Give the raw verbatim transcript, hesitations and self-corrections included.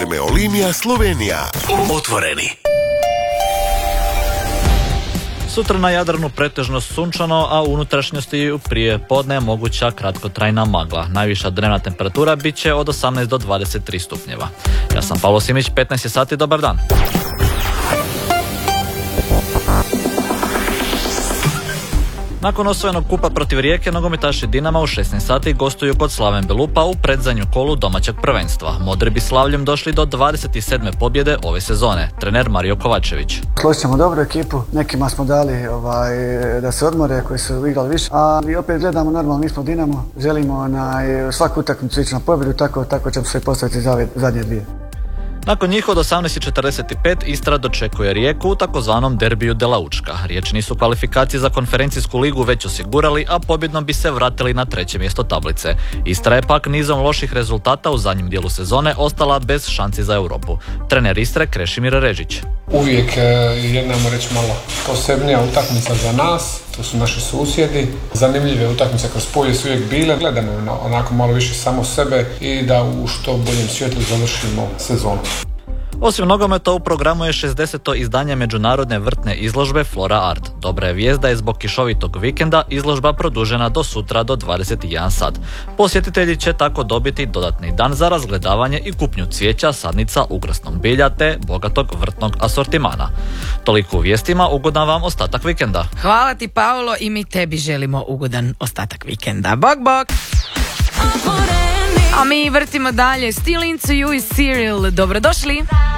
Meolinija Slovenija. Otvoreni. Sutra na Jadranu pretežno sunčano, a u unutrašnjosti prije podne je moguća kratkotrajna magla. Najviša dnevna temperatura bit će od osamnaest do dvadeset tri stupnjeva. Ja sam Pavlo Simić, petnaest je sati, dobar dan. Nakon osvojenog kupa protiv Rijeke, nogometaši Dinama u šesnaest sati gostuju kod Slaven Belupa u predzadnju kolu domaćeg prvenstva. Modri bi slavljem došli do dvadeset sedme pobjede ove sezone. Trener Mario Kovačević. Složit ćemo dobru ekipu, nekima smo dali ovaj, da se odmore, koji su igrali više, a i opet gledamo normalno, mi smo Dinamo, želimo onaj, svaku utakmicu ići na pobjedu, tako, tako ćemo se postaviti za ove zadnje dvije. Nakon njih od osamnaest i četrdeset pet Istra dočekuje Rijeku u takozvanom derbiju de la Učka. Riječani su kvalifikacije za konferencijsku ligu već osigurali, a pobjedno bi se vratili na treće mjesto tablice. Istra je pak nizom loših rezultata u zadnjem dijelu sezone ostala bez šansi za Europu. Trener Istre Krešimir Režić. Uvijek je jedna, reći, malo posebnija utakmica za nas, to su naši susjedi. Zanimljive utakmice kroz povijest su uvijek bile. Gledamo onako malo više samo sebe i da u što boljem svjetlu završimo sezonu. Osim nogometa u programu je šezdeseto izdanje međunarodne vrtne izložbe Flora Art. Dobra je vijest da je zbog kišovitog vikenda izložba produžena do sutra do dvadeset jedan sat. Posjetitelji će tako dobiti dodatni dan za razgledavanje i kupnju cvijeća, sadnica, ukrasnog bilja te bogatog vrtnog asortimana. Toliko u vijestima, ugodan vam ostatak vikenda. Hvala ti, Paolo, i mi tebi želimo ugodan ostatak vikenda. Bok, bok! A mi vrtimo dalje. Still Into You i Serial. Dobrodošli!